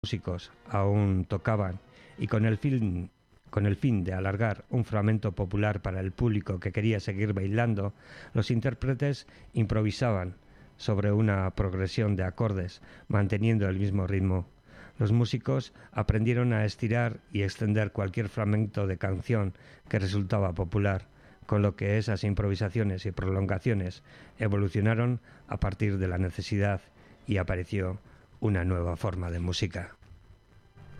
músicos aún tocaban y con el fin de alargar un fragmento popular para el público que quería seguir bailando, los intérpretes improvisaban sobre una progresión de acordes, manteniendo el mismo ritmo. Los músicos aprendieron a estirar y extender cualquier fragmento de canción que resultaba popular, con lo que esas improvisaciones y prolongaciones evolucionaron a partir de la necesidad y apareció una nueva forma de música.